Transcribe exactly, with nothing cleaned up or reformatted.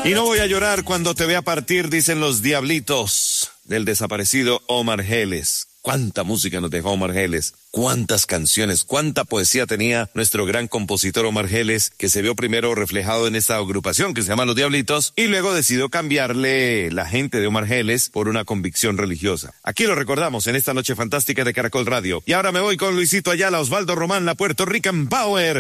Y no voy a llorar cuando te vea partir, dicen los Diablitos, del desaparecido Omar Geles. Cuánta música nos dejó Omar Geles, cuántas canciones, cuánta poesía tenía nuestro gran compositor Omar Geles, que se vio primero reflejado en esta agrupación que se llama Los Diablitos, y luego decidió cambiarle la gente de Omar Geles por una convicción religiosa. Aquí lo recordamos en esta noche fantástica de Caracol Radio. Y ahora me voy con Luisito Ayala, Osvaldo Román, la Puerto Rican Power.